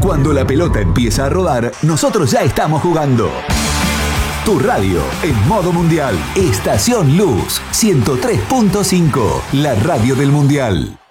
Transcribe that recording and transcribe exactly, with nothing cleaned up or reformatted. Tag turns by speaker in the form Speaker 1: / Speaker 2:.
Speaker 1: Cuando la pelota empieza a rodar, nosotros ya estamos jugando. Tu radio en modo mundial. Estación Luz ciento tres punto cinco, la radio del mundial.